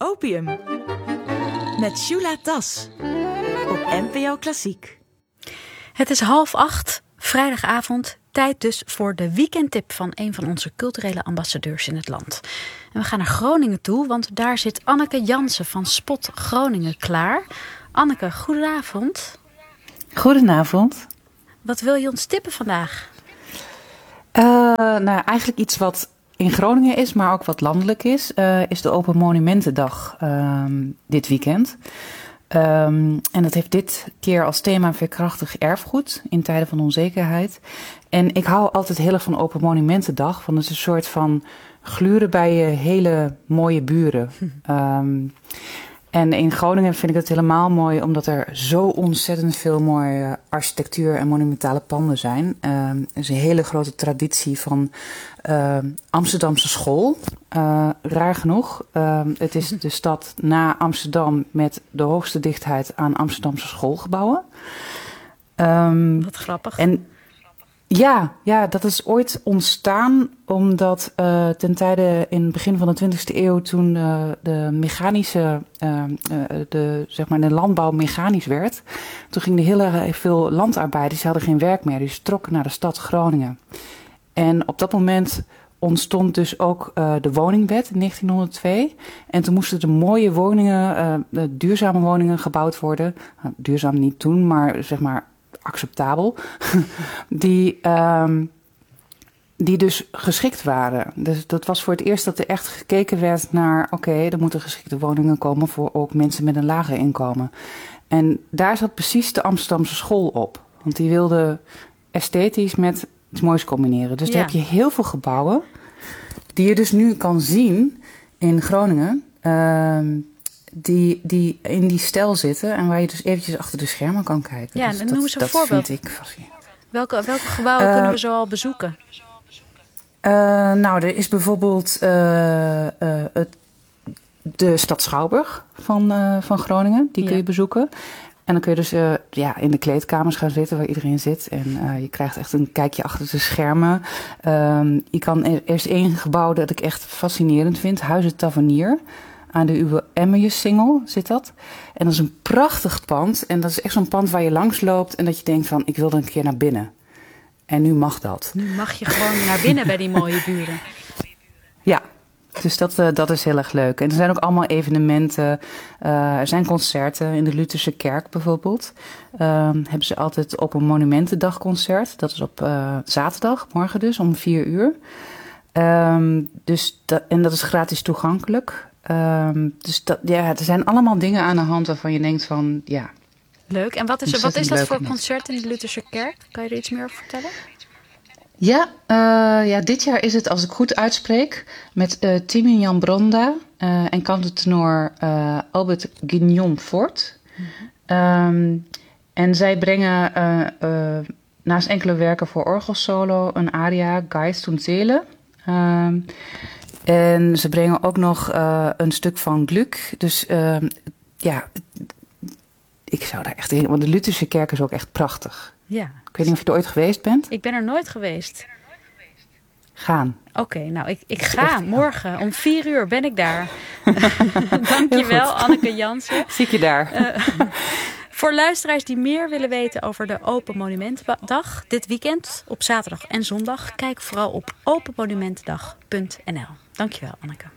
Opium. Met Shula Das. Op NPO Klassiek. Het is 7:30, vrijdagavond. Tijd dus voor de weekendtip van een van onze culturele ambassadeurs in het land. En we gaan naar Groningen toe, want daar zit Anneke Jansen van Spot Groningen klaar. Anneke, goedenavond. Goedenavond. Wat wil je ons tippen vandaag? Eigenlijk iets wat in Groningen is, maar ook wat landelijk is de Open Monumentendag dit weekend. En dat heeft dit keer als thema veerkrachtig erfgoed in tijden van onzekerheid. En ik hou altijd heel erg van Open Monumentendag, want het is een soort van gluren bij je hele mooie buren. En in Groningen vind ik het helemaal mooi, omdat er zo ontzettend veel mooie architectuur en monumentale panden zijn. Er is een hele grote traditie van Amsterdamse school. Raar genoeg. Het is de stad na Amsterdam met de hoogste dichtheid aan Amsterdamse schoolgebouwen. Wat grappig. En ja, dat is ooit ontstaan omdat ten tijde in het begin van de 20e eeuw, toen de mechanische, de landbouw mechanisch werd, toen gingen er heel erg veel landarbeiders, die hadden geen werk meer, dus trokken naar de stad Groningen. En op dat moment ontstond dus ook de woningwet in 1902. En toen moesten er mooie woningen, duurzame woningen gebouwd worden. Duurzaam niet toen, maar zeg maar acceptabel. Die dus geschikt waren. Dus dat was voor het eerst dat er echt gekeken werd naar, oké, er moeten geschikte woningen komen voor ook mensen met een lager inkomen. En daar zat precies de Amsterdamse school op. Want die wilde esthetisch met iets moois combineren. Dus daar heb je heel veel gebouwen die je dus nu kan zien in Groningen, die in die stijl zitten en waar je dus eventjes achter de schermen kan kijken. Ja, dus dan noem eens een voorbeeld. Dat vind ik fascinerend. Welke gebouwen kunnen we zo al bezoeken? Er is bijvoorbeeld de stad Schouwburg van Groningen. Die kun je bezoeken. En dan kun je dus in de kleedkamers gaan zitten waar iedereen zit. En je krijgt echt een kijkje achter de schermen. Je kan eerst één gebouw dat ik echt fascinerend vind. Huizen Tavernier. Aan de Uwe Emmerjessingel zit dat. En dat is een prachtig pand. En dat is echt zo'n pand waar je langs loopt en dat je denkt van, ik wil er een keer naar binnen. En nu mag dat. Nu mag je gewoon naar binnen bij die mooie buren. Ja, dus dat is heel erg leuk. En er zijn ook allemaal evenementen. Er zijn concerten in de Lutherse Kerk bijvoorbeeld. Hebben ze altijd op een Monumentendagconcert. Dat is op zaterdag, morgen dus, om 4:00. En dat is gratis toegankelijk. Er zijn allemaal dingen aan de hand waarvan je denkt van, ja. Leuk. En wat is dat voor concert in de Lutherse Kerk? Kan je er iets meer over vertellen? Ja, dit jaar is het, als ik goed uitspreek, met Timian Bronda en kantotenor Albert Guignon-Fort. En zij brengen naast enkele werken voor orgelsolo een aria, Geist und Seele. En ze brengen ook nog een stuk van Gluck. Dus ik zou daar echt in. Want de Lutherse Kerk is ook echt prachtig. Ja. Ik weet niet of je er ooit geweest bent. Ik ben er nooit geweest. Gaan. Oké, nou ik ga morgen om 4:00 ben ik daar. Dankjewel, Anneke Jansen. Zie ik je daar. Voor luisteraars die meer willen weten over de Open Monumentendag dit weekend op zaterdag en zondag, kijk vooral op openmonumentendag.nl. Dankjewel, Anneke.